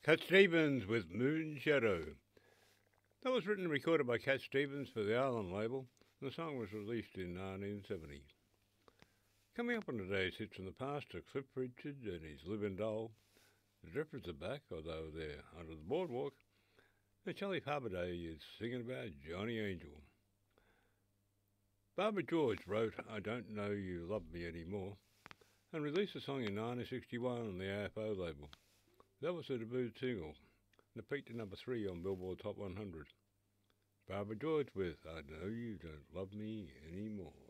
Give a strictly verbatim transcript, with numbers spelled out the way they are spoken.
Cat Stevens with Moon Shadow. That was written and recorded by Cat Stevens for the Island label, and the song was released in nineteen seventy. Coming up on today's hits from the past are Cliff Richard and his Living Doll. The Drippers are back, although they're under the boardwalk. And Charlie Farbaday is singing about Johnny Angel. Barbara George wrote I Don't Know You Love Me Anymore and released the song in nineteen sixty-one on the A F O label. That was the debut single, and it peaked at number three on Billboard Top one hundred. Barbara George with I Know You Don't Love Me Anymore.